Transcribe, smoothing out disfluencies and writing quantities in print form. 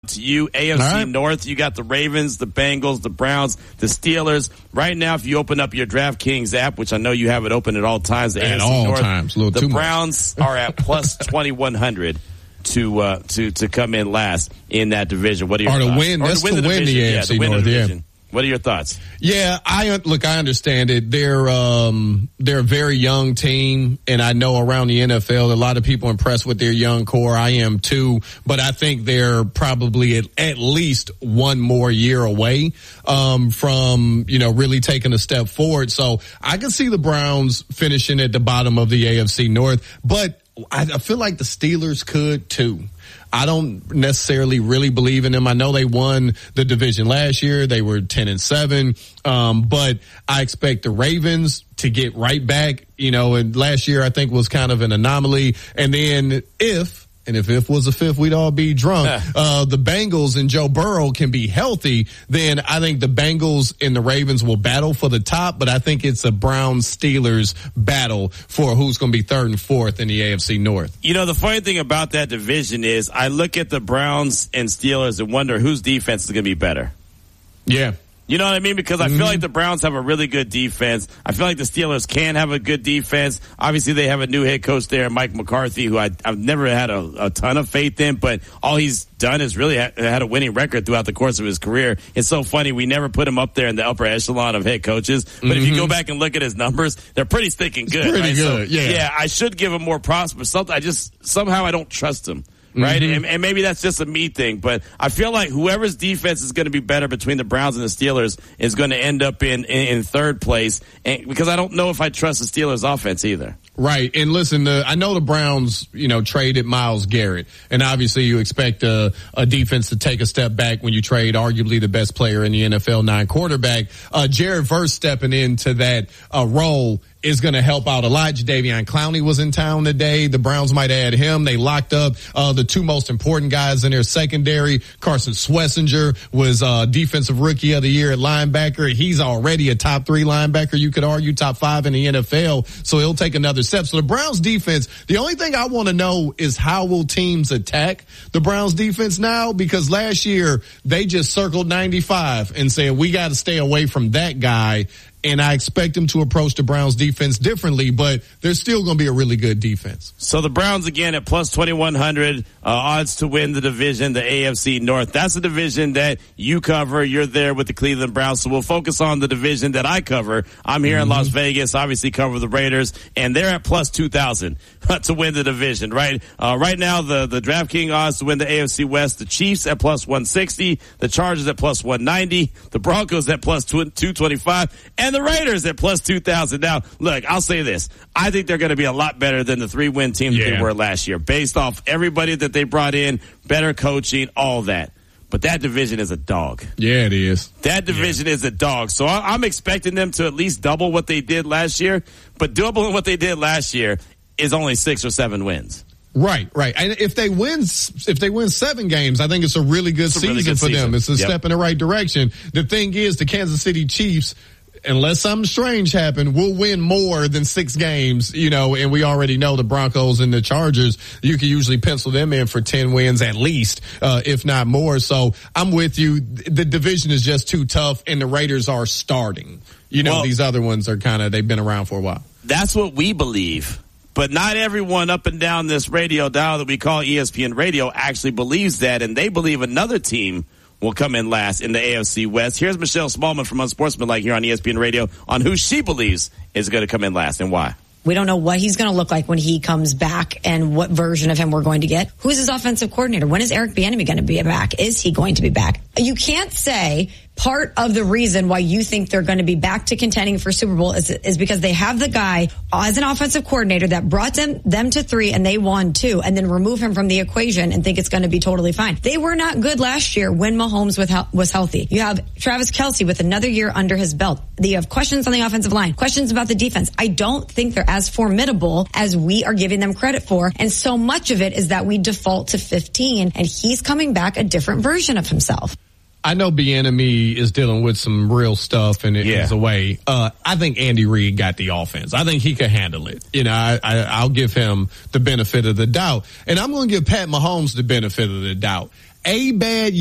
to you. AFC North, you got the Ravens, the Bengals, the Browns, the Steelers. Right now, if you open up your DraftKings app, which I know you have it open at all times, the AFC North, the Browns are at plus 2,100 to come in last in that division. What are your thoughts? That's to win the AFC North, yeah. What are your thoughts? Yeah, I understand it. They're a very young team, and I know around the NFL, a lot of people impressed with their young core. I am too, but I think they're probably at least one more year away from really taking a step forward. So I can see the Browns finishing at the bottom of the AFC North, but I feel like the Steelers could too. I don't necessarily really believe in them. I know they won the division last year. They were 10-7. But I expect the Ravens to get right back, and last year I think was kind of an anomaly. And then if was a fifth, we'd all be drunk. The Bengals and Joe Burrow can be healthy, then I think the Bengals and the Ravens will battle for the top, but I think it's a Browns-Steelers battle for who's going to be third and fourth in the AFC North. The funny thing about that division is I look at the Browns and Steelers and wonder whose defense is going to be better. Yeah. You know what I mean? Because I feel like the Browns have a really good defense. I feel like the Steelers can have a good defense. Obviously, they have a new head coach there, Mike McCarthy, who I've never had a ton of faith in, but all he's done is really had a winning record throughout the course of his career. It's so funny. We never put him up there in the upper echelon of head coaches, but if you go back and look at his numbers, they're pretty stinking good. It's pretty good, so, yeah, I should give him more props, but somehow I don't trust him. Right? And maybe that's just a me thing, but I feel like whoever's defense is going to be better between the Browns and the Steelers is going to end up in third place, because I don't know if I trust the Steelers offense either. Right. And listen, I know the Browns, traded Myles Garrett, and obviously you expect a defense to take a step back when you trade arguably the best player in the NFL, 9 quarterback. Jared Verse stepping into that role is going to help out a lot. Jadeveon Clowney was in town today. The Browns might add him. They locked up the two most important guys in their secondary. Carson Schlesinger was defensive rookie of the year at linebacker. He's already a top 3 linebacker. You could argue top 5 in the NFL. So he'll take another step. So the Browns defense, the only thing I want to know is how will teams attack the Browns defense now? Because last year they just circled 95 and said, we got to stay away from that guy. And I expect them to approach the Browns defense differently, but they're still going to be a really good defense. So the Browns again at plus 2,100 odds to win the division, the AFC North. That's a division that you cover. You're there with the Cleveland Browns. So we'll focus on the division that I cover. I'm here in Las Vegas, obviously cover the Raiders, and they're at plus 2,000 to win the division, right? Right now, the DraftKings odds to win the AFC West, the Chiefs at plus 160, the Chargers at plus 190, the Broncos at plus 225, and the Raiders at plus 2,000. Now, look, I'll say this. I think they're going to be a lot better than the 3-win team that they were last year, based off everybody that they brought in, better coaching, all that. But that division is a dog. Yeah, it is. That division is a dog. So I'm expecting them to at least double what they did last year. But doubling what they did last year is only 6 or 7 wins. Right. And if they win 7 games, I think it's a really good season for them. It's a step in the right direction. The thing is, the Kansas City Chiefs, unless something strange happen, will win more than 6 games, and we already know the Broncos and the Chargers, you can usually pencil them in for 10 wins at least, if not more. So I'm with you. The division is just too tough, and the Raiders are starting. These other ones are they've been around for a while. That's what we believe. But not everyone up and down this radio dial that we call ESPN Radio actually believes that, and they believe another team will come in last in the AFC West. Here's Michelle Smallman from Unsportsmanlike here on ESPN Radio on who she believes is going to come in last and why. We don't know what he's going to look like when he comes back and what version of him we're going to get. Who's his offensive coordinator? When is Eric Bieniemy going to be back? Is he going to be back? You can't say part of the reason why you think they're going to be back to contending for Super Bowl is because they have the guy as an offensive coordinator that brought them to 3 and they won 2, and then remove him from the equation and think it's going to be totally fine. They were not good last year when Mahomes was healthy. You have Travis Kelce with another year under his belt. You have questions on the offensive line, questions about the defense. I don't think they're as formidable as we are giving them credit for, and so much of it is that we default to 15, and he's coming back a different version of himself. I know Bieniemy is dealing with some real stuff in his way. I think Andy Reid got the offense. I think he could handle it. I'll give him the benefit of the doubt. And I'm going to give Pat Mahomes the benefit of the doubt. a bad